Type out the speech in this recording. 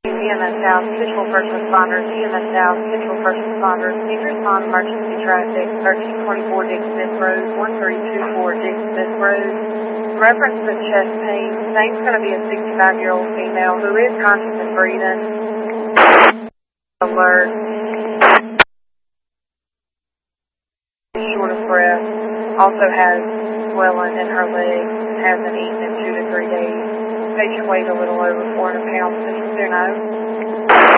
EMS South, Central First Responders, EMS South, Central First Responders, please respond to emergency traffic, 1324 Dick Smith Road, 1324 Dick Smith Road. Reference to chest pain, name's going to be a 65-year-old female who is conscious and breathing. Alert. Short of breath, also has swelling in her legs, hasn't eaten in 2 to 3 days. Patient weighs a little over 400 pounds. This is their note.